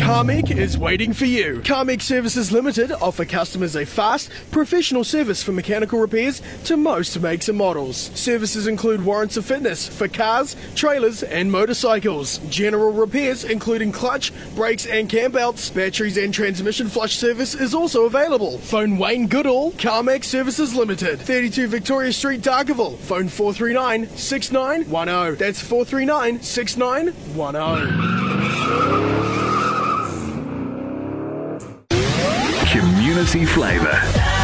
Carmec is waiting for you. Carmec Services Limited offer customers a fast, professional service for mechanical repairs to most makes and models. Services include warrants of fitness for cars, trailers and motorcycles. General repairs including clutch, brakes and cam belts, batteries and transmission flush service is also available. Phone Wayne Goodall, Carmec Services Limited, 32 Victoria Street, Dargaville. Phone 439 6910. That's 439 6910. Community flavour.